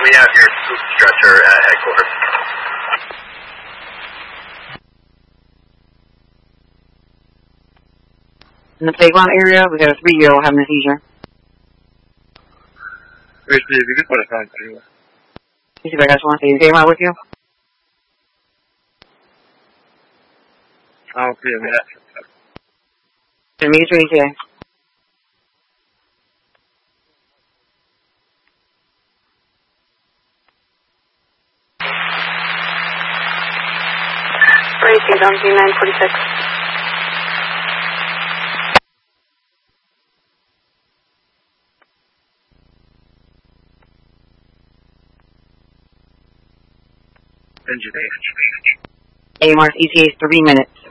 We have your stretcher at headquarters. In the playground area, we got a 3-year-old having a seizure. Wait, Steve, you can put us on too. Let me see if I got someone. Is Damon with you? I don't see him yet. Can you meet us right here? Racing on G946. Engineer. AMR's ETA is 3 minutes.